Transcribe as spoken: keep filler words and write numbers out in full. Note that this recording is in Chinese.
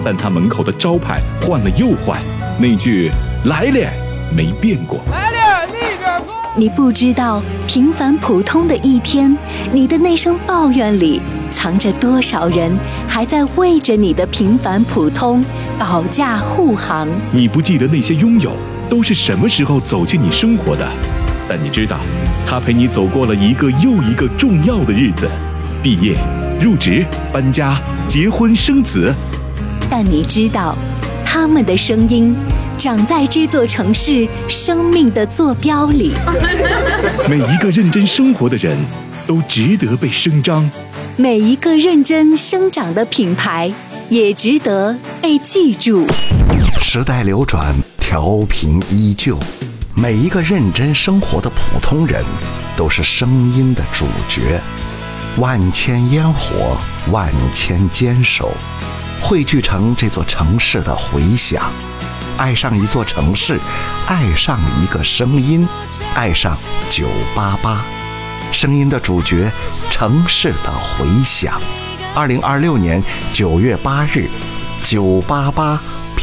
但他门口的招牌换了又换，那句来了没变过。 来了，那边坐。 你不知道平凡普通的一天，你的那声抱怨里藏着多少人还在为着你的平凡普通保驾护航。 你不记得那些拥有都是什么时候走进你生活的，但你知道他陪你走过了一个又一个重要的日子，毕业、入职、搬家、结婚、生子。 但你知道他们的声音长在这座城市生命的坐标里。 每一个认真生活的人都值得被声张， 每一个认真生长的品牌也值得被记住。 时代流转，调频依旧，每一个认真生活的普通人都是声音的主角。万千烟火，万千坚守，汇聚成这座城市的回响。爱上一座城市，爱上一个声音，爱上九八八，声音的主角，城市的回响。二零二六年九月八日，九八八